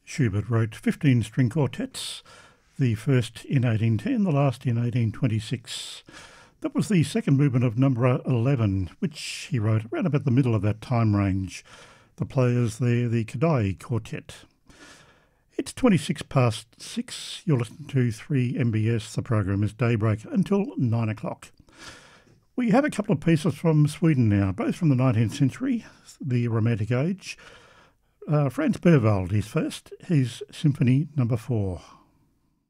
Schubert wrote 15 string quartets, the first in 1810, the last in 1826. That was the second movement of number 11, which he wrote around about the middle of that time range. The players there, the Kodály Quartet. It's 26 past 6. You're listening to 3MBS. The program is Daybreak until 9 o'clock. We have a couple of pieces from Sweden now, both from the 19th century, the Romantic Age. Franz Berwald is first, his Symphony No. 4.